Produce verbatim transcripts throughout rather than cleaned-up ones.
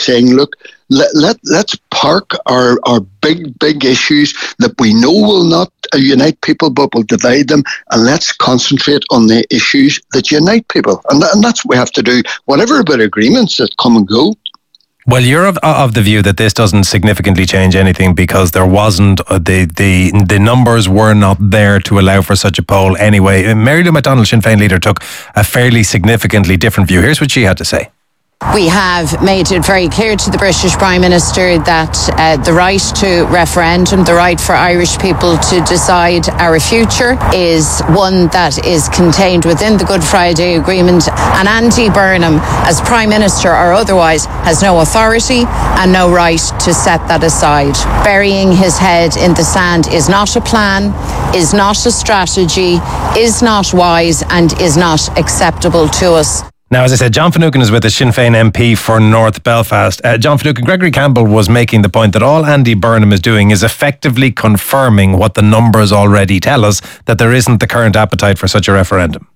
saying, look, let, let, let's park our, our big, big issues that we know will not unite people but will divide them, and let's concentrate on the issues that unite people. And, and that's what we have to do, whatever about agreements that come and go. Well, you're of, of the view that this doesn't significantly change anything because there wasn't, uh, the, the the numbers were not there to allow for such a poll anyway. Mary Lou McDonald, Sinn Féin leader, took a fairly significantly different view. Here's what she had to say. We have made it very clear to the British Prime Minister that uh, the right to referendum, the right for Irish people to decide our future, is one that is contained within the Good Friday Agreement. And Andy Burnham, as Prime Minister or otherwise, has no authority and no right to set that aside. Burying his head in the sand is not a plan, is not a strategy, is not wise, and is not acceptable to us. Now, as I said, John Finucane is with us, Sinn Féin M P for North Belfast. Uh, John Finucane, Gregory Campbell was making the point that all Andy Burnham is doing is effectively confirming what the numbers already tell us, that there isn't the current appetite for such a referendum.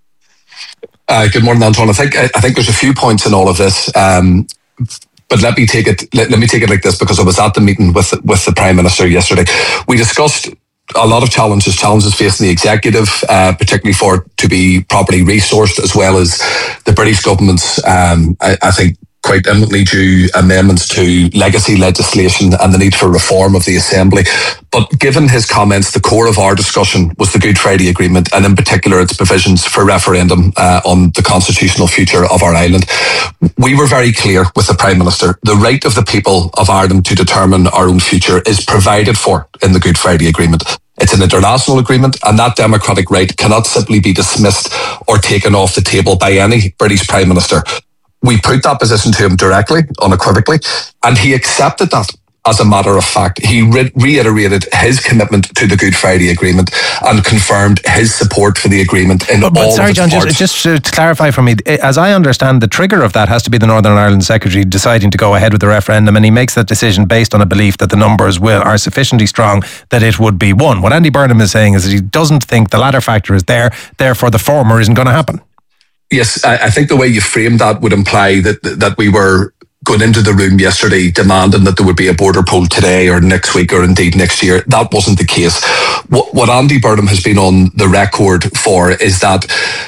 Uh, good morning, Anton. I think I think there's a few points in all of this, um, but let me take it. Let, let me take it like this, because I was at the meeting with with the Prime Minister yesterday. We discussed a lot of challenges, challenges facing the executive, uh, particularly for it to be properly resourced, as well as the British government's, um, I, I think, quite imminently due amendments to legacy legislation and the need for reform of the Assembly. But given his comments, the core of our discussion was the Good Friday Agreement, and in particular its provisions for referendum uh, on the constitutional future of our island. We were very clear with the Prime Minister. The right of the people of Ireland to determine our own future is provided for in the Good Friday Agreement. It's an international agreement, and that democratic right cannot simply be dismissed or taken off the table by any British Prime Minister. We put that position to him directly, unequivocally, and he accepted that as a matter of fact. He re- reiterated his commitment to the Good Friday Agreement and confirmed his support for the agreement in but, but all sorry, of its John, parts. just, just to clarify for me, as I understand, the trigger of that has to be the Northern Ireland Secretary deciding to go ahead with the referendum, and he makes that decision based on a belief that the numbers will are sufficiently strong that it would be won. What Andy Burnham is saying is that he doesn't think the latter factor is there, therefore the former isn't going to happen. Yes, I think the way you framed that would imply that that we were going into the room yesterday demanding that there would be a border poll today or next week or indeed next year. That wasn't the case. What, what Andy Burnham has been on the record for is that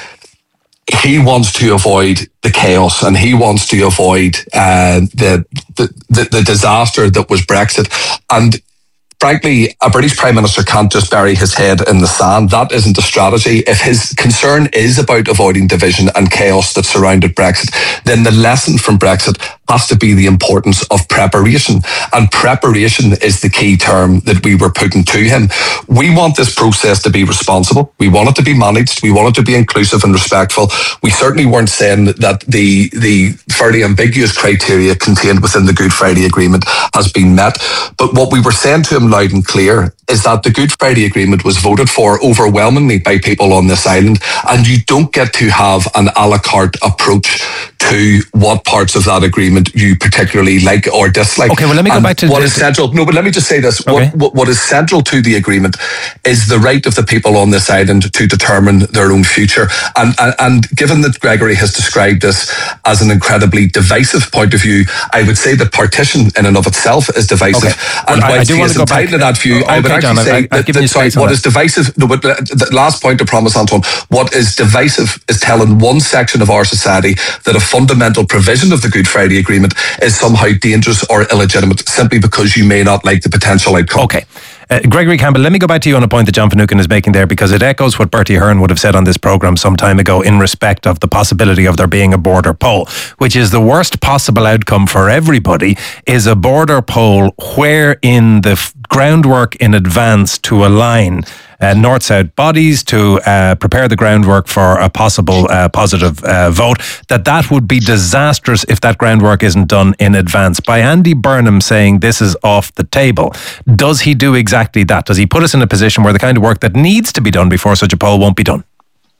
he wants to avoid the chaos, and he wants to avoid uh, the, the, the, the disaster that was Brexit. And frankly, a British Prime Minister can't just bury his head in the sand. That isn't a strategy. If his concern is about avoiding division and chaos that surrounded Brexit, then the lesson from Brexit has to be the importance of preparation. And preparation is the key term that we were putting to him. We want this process to be responsible. We want it to be managed. We want it to be inclusive and respectful. We certainly weren't saying that the, the fairly ambiguous criteria contained within the Good Friday Agreement has been met. But what we were saying to him loud and clear is that the Good Friday Agreement was voted for overwhelmingly by people on this island, and you don't get to have an a la carte approach to what parts of that agreement you particularly like or dislike. Okay, well, let me go and back to what the, is central. No, but let me just say this. Okay. What, what, what is central to the agreement is the right of the people on this island to determine their own future. And, and, and given that Gregory has described this as an incredibly divisive point of view, I would say that partition in and of itself is divisive. Okay. And well, whilst I, I he is entitled to that view, okay, I would actually John, say I, I, that, that sorry, what is divisive, no, but the last point I promise, Anton, what is divisive is telling one section of our society that a fundamental provision of the Good Friday Agreement is somehow dangerous or illegitimate simply because you may not like the potential outcome. Okay. Uh, Gregory Campbell, let me go back to you on a point that John Finucane is making there, because it echoes what Bertie Ahern would have said on this programme some time ago in respect of the possibility of there being a border poll, which is the worst possible outcome for everybody, is a border poll where in the f- groundwork in advance to align uh, north-south bodies to uh, prepare the groundwork for a possible uh, positive uh, vote, that that would be disastrous if that groundwork isn't done in advance. By Andy Burnham saying this is off the table, does he do exactly that? Does he put us in a position where the kind of work that needs to be done before such a poll won't be done?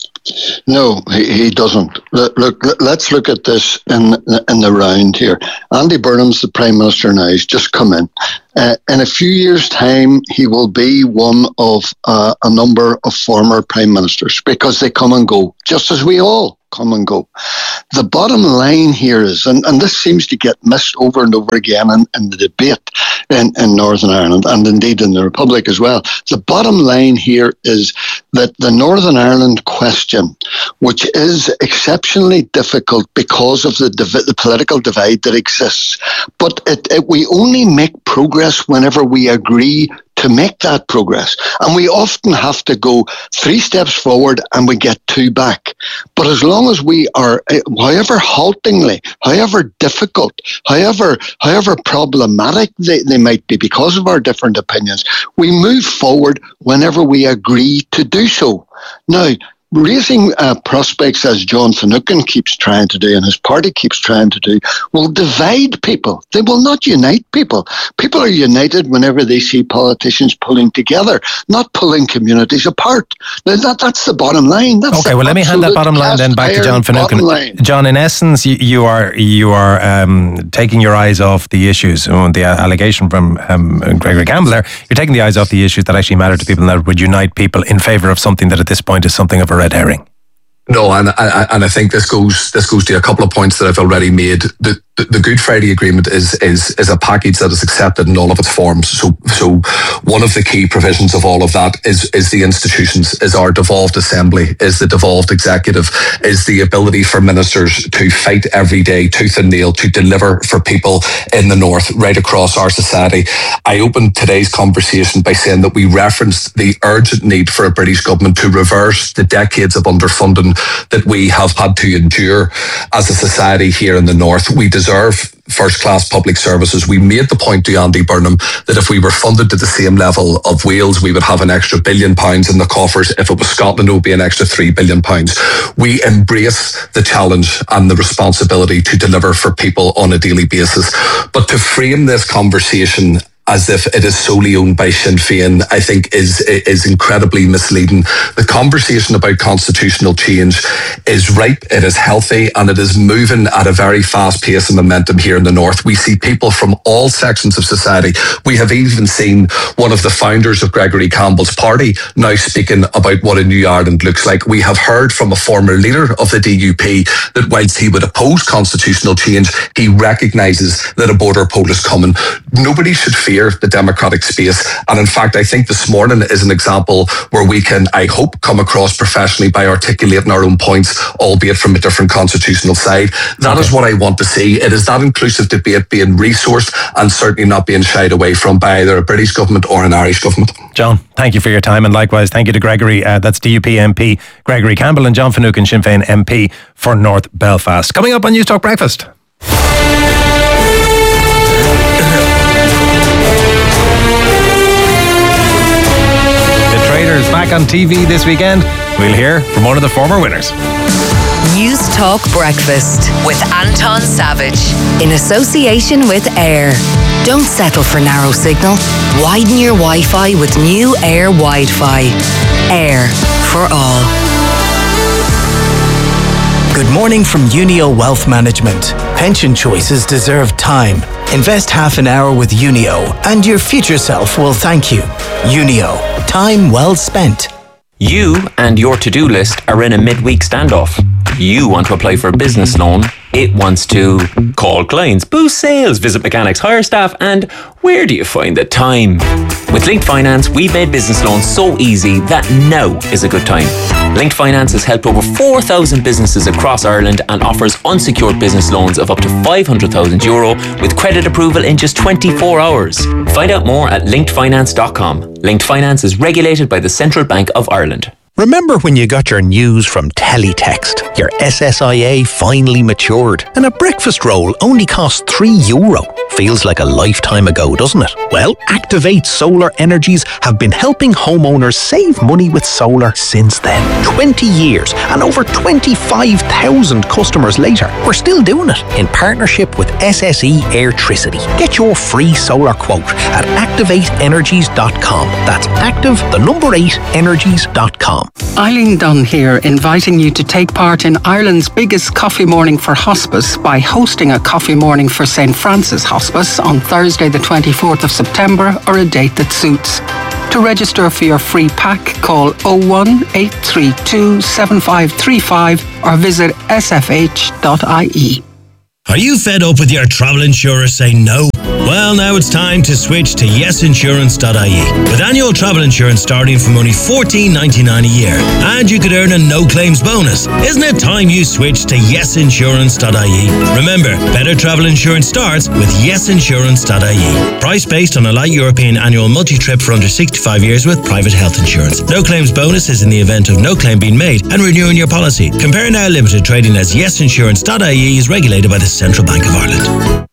No, he, he doesn't. Look, look, let's look at this in in the round here. Andy Burnham's the Prime Minister now. He's just come in. Uh, in a few years' time, he will be one of uh, a number of former Prime Ministers, because they come and go, just as we all come and go. The bottom line here is, and, and this seems to get missed over and over again in, in the debate in, in Northern Ireland, and indeed in the Republic as well. The bottom line here is that the Northern Ireland question, which is exceptionally difficult because of the, div- the political divide that exists, but it, it, we only make progress whenever we agree to make that progress. And we often have to go three steps forward and we get two back. But as long as we are, however haltingly, however difficult, however however problematic they, they might be because of our different opinions, we move forward whenever we agree to do so. Now, raising uh, prospects, as John Finucane keeps trying to do and his party keeps trying to do, will divide people. They will not unite people. People are united whenever they see politicians pulling together, not pulling communities apart. Now, that, that's the bottom line. That's okay, well, let me hand that bottom line then back to John Finucane. John, in essence, you, you are you are um, taking your eyes off the issues. Oh, the allegation from um, Gregory Campbell there, you're taking the eyes off the issues that actually matter to people and that would unite people in favour of something that at this point is something of a red herring. No, and I, and I think this goes this goes to a couple of points that I've already made. The, the, the Good Friday Agreement is is is a package that is accepted in all of its forms. So so one of the key provisions of all of that is is the institutions, is our devolved assembly, is the devolved executive, is the ability for ministers to fight every day, tooth and nail, to deliver for people in the north, right across our society. I opened today's conversation by saying that we referenced the urgent need for a British government to reverse the decades of underfunding that we have had to endure as a society here in the north. We deserve first-class public services. We made the point to Andy Burnham that if we were funded to the same level of Wales, we would have an extra billion pounds in the coffers. If it was Scotland, it would be an extra three billion pounds. We embrace the challenge and the responsibility to deliver for people on a daily basis. But to frame this conversation as if it is solely owned by Sinn Féin, I think is is incredibly misleading. The conversation about constitutional change is ripe, it is healthy, and it is moving at a very fast pace and momentum here in the north. We see people from all sections of society. We have even seen one of the founders of Gregory Campbell's party now speaking about what a new Ireland looks like. We have heard from a former leader of the D U P that whilst he would oppose constitutional change, he recognises that a border poll is coming. Nobody should fear the democratic space. And in fact, I think this morning is an example where we can, I hope, come across professionally by articulating our own points, albeit from a different constitutional side. That okay. is what I want to see. It is that inclusive debate being resourced and certainly not being shied away from by either a British government or an Irish government. John, thank you for your time, and likewise thank you to Gregory, uh, that's D U P M P Gregory Campbell, and John Finucane, Sinn Féin M P for North Belfast. Coming up on News Talk Breakfast. Traders back on T V this weekend. We'll hear from one of the former winners. News Talk Breakfast with Anton Savage in association with Air. Don't settle for narrow signal. Widen your Wi-Fi with new Air Wi-Fi. Air for all. Good morning from Unio Wealth Management. Pension choices deserve time. Invest half an hour with Unio and your future self will thank you. Unio. Time well spent. You and your to-do list are in a midweek standoff. You want to apply for a business loan. It wants to call clients, boost sales, visit mechanics, hire staff, and where do you find the time? With Linked Finance, we've made business loans so easy that now is a good time. Linked Finance has helped over four thousand businesses across Ireland and offers unsecured business loans of up to five hundred thousand euro with credit approval in just twenty-four hours. Find out more at linked finance dot com. Linked Finance is regulated by the Central Bank of Ireland. Remember when you got your news from Teletext? Your S S I A finally matured and a breakfast roll only cost three euro. Feels like a lifetime ago, doesn't it? Well, Activate Solar Energies have been helping homeowners save money with solar since then. twenty years and over twenty-five thousand customers later. We're still doing it in partnership with S S E Airtricity. Get your free solar quote at activate energies dot com. That's active, the number eight, energies dot com. Eileen Dunn here, inviting you to take part in Ireland's biggest coffee morning for hospice by hosting a coffee morning for Saint Francis Hospice on Thursday the twenty-fourth of September, or a date that suits. To register for your free pack, call oh one, eight three two, seven five three five or visit s f h dot i e. Are you fed up with your travel insurer saying no? Well, now it's time to switch to yes insurance dot i e. With annual travel insurance starting from only fourteen ninety-nine a year, and you could earn a no-claims bonus. Isn't it time you switched to yes insurance dot i e? Remember, better travel insurance starts with yes insurance dot i e. Price based on a light European annual multi-trip for under sixty-five years with private health insurance. No-claims bonus is in the event of no claim being made and renewing your policy. Compare Now Limited, trading as yes insurance dot i e, is regulated by the Central Bank of Ireland.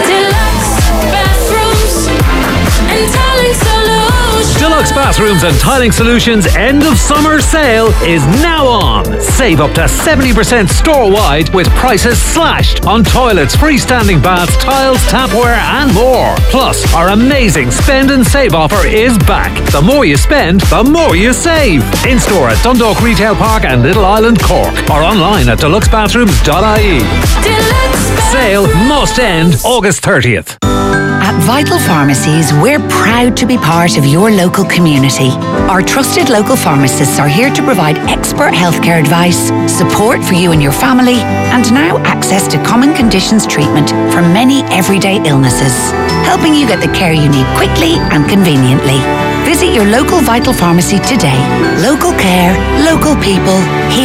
Deluxe Bathrooms and Tiling Solutions end of summer sale is now on. Save up to seventy percent store-wide with prices slashed on toilets, freestanding baths, tiles, tapware and more. Plus, our amazing spend and save offer is back. The more you spend, the more you save. In-store at Dundalk Retail Park and Little Island, Cork, or online at deluxe bathrooms dot i e. Sale must end August thirtieth. At Vital Pharmacies, we're proud to be part of your local community. Our trusted local pharmacists are here to provide expert healthcare advice, support for you and your family, and now access to common conditions treatment for many everyday illnesses, helping you get the care you need quickly and conveniently. Visit your local Vital Pharmacy today. Local care, local people, here